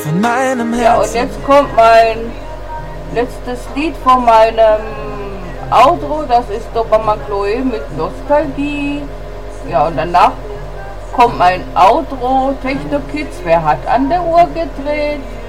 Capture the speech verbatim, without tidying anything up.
von meinem Herzen. Ja, und jetzt kommt mein letztes Lied von meinem Outro, das ist Dopamine Chloe mit Nostalgie. Ja, und danach kommt mein Outro, Techno Kids, wer hat an der Uhr gedreht?